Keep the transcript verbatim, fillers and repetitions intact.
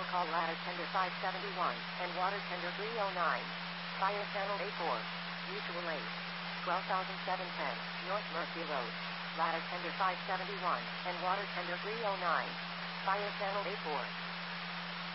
Vehicle call ladder tender five seventy-one and water tender three oh nine. Fire channel A four. Mutual aid. twelve thousand seven hundred ten, North Murphy Road. Ladder tender five seventy-one and water tender three oh nine. Fire channel A four.